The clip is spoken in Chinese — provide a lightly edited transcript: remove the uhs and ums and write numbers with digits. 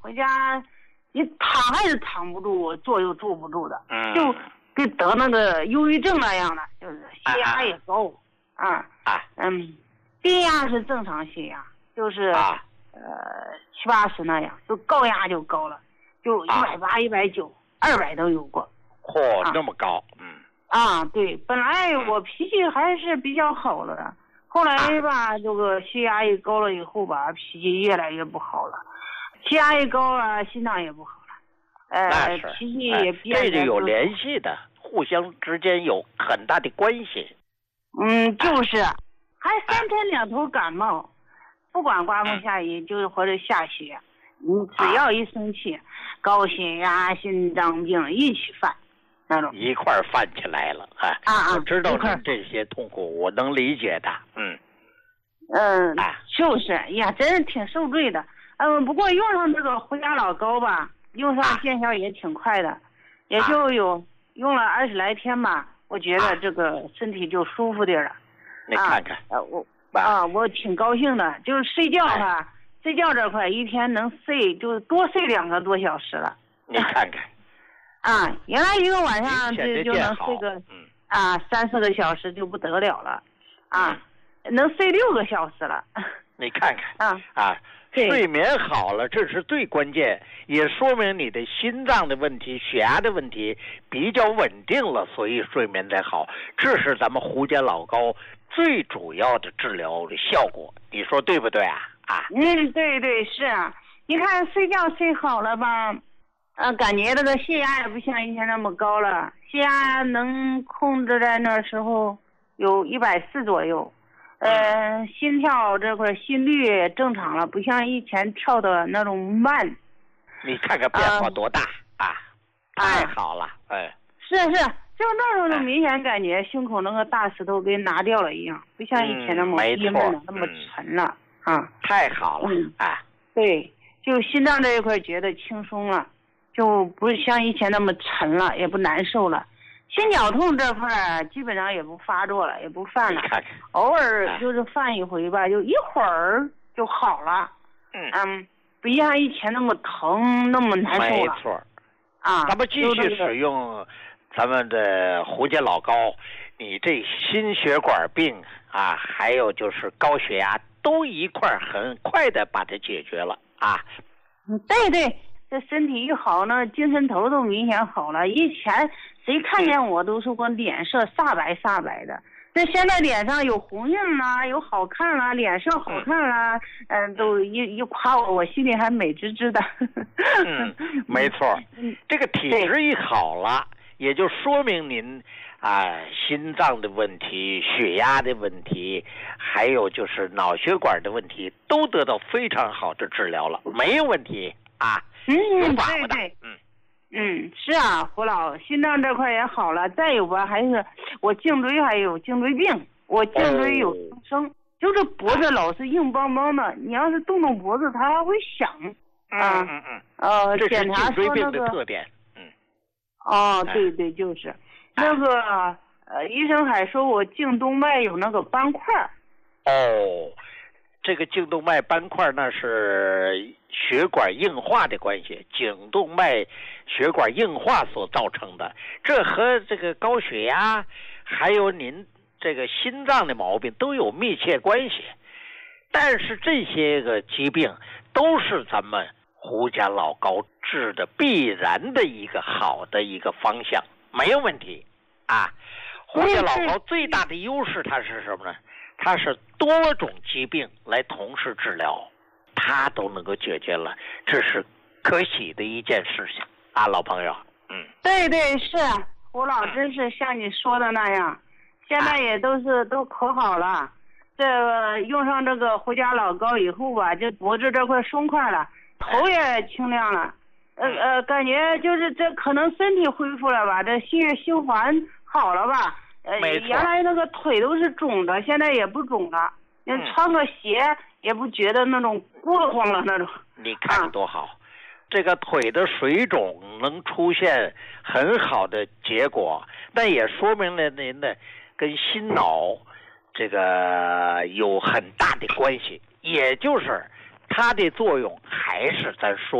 回家，你躺还是躺不住，坐又坐不住的，就跟得那个忧郁症那样的，就是血压也高，低压是正常血压，就是70-80那样，就高压就高了，就180、190、200都有过。 那么高， 对，本来我脾气还是比较好的，后来吧，这个血压一高了以后吧，脾气越来越不好了，血压一高了，心脏也不好了，脾气也变得这就有联系的，互相之间有很大的关系。 就是，还3天2头感冒，不管刮风下雨，就是或者下雪，你只要一生气，高血压、心脏病一起犯。 一块儿犯起来了，我知道您这些痛苦，我能理解的， 就是呀，真是挺受罪的，不过用上这个回家老高吧，用上见效也挺快的，也就有用了20来天吧，我觉得这个身体就舒服点了。 你看看， 我挺高兴的，就是睡觉睡觉这块一天能睡就多睡2个多小时了。 你看看。 原来一个晚上就能睡个3-4个小时就不得了了，能睡6个小时了。 你看看睡眠好了，这是最关键，也说明你的心脏的问题、血压的问题比较稳定了，所以睡眠才好。这是咱们胡家老高最主要的治疗的效果，你说对不对啊？ 对，是啊。你看睡觉睡好了吧？感觉这个血压也不像以前那么高了，血压能控制在那时候有140左右，心跳这块心率也正常了，不像以前跳的那种慢。 你看看变化多大太好了， 是，就那时候就明显感觉胸口那个大石头给拿掉了一样，不像以前那么憋闷了，那么沉了太好了对，就心脏这一块觉得轻松了。就不像以前那么沉了，也不难受了。心绞痛这块基本上也不发作了，也不犯了，偶尔就是犯一回吧，就一会儿就好了。不像以前那么疼，那么难受了。 没错。咱们继续使用咱们的胡家老高，你这心血管病还有就是高血压都一块很快的把它解决了对。这身体一好呢，精神头都明显好了。以前谁看见我都说我脸色煞白的，这现在脸上有红印啦，有好看啦，脸色好看啦，都一夸我心里还美滋滋的。 没错，这个体质一好了，也就说明您心脏的问题、血压的问题，还有就是脑血管的问题，都得到非常好的治疗了，没有问题对，是啊，胡老，心脏这块也好了，再有吧，还是我颈椎还有颈椎病，我颈椎有增生，就是脖子老是硬邦邦的，你要是动脖子，它还会响。 这是检查颈椎病说那个的特点。 对，就是那个医生还说我颈动脉有那个斑块。 这个颈动脉斑块那是血管硬化的关系，颈动脉血管硬化所造成的，这和这个高血压还有您这个心脏的毛病都有密切关系。但是这些个疾病都是咱们胡家老高治的必然的一个好的一个方向，没有问题胡家老高最大的优势它是什么呢？它是多种疾病来同时治疗，它都能够解决了，这是可喜的一件事情老朋友。 对，是胡老，真是像你说的那样，现在也都可好了。这个用上这个胡家老高以后吧，这脖子这块松快了，头也清亮了，感觉就是这可能身体恢复了吧，这血液循环好了吧。原来那个腿都是肿的，现在也不肿了。穿个鞋也不觉得那种痦慌了那种。 你看多好，这个腿的水肿能出现很好的结果，但也说明了您的跟心脑这个有很大的关系，也就是它的作用还是咱说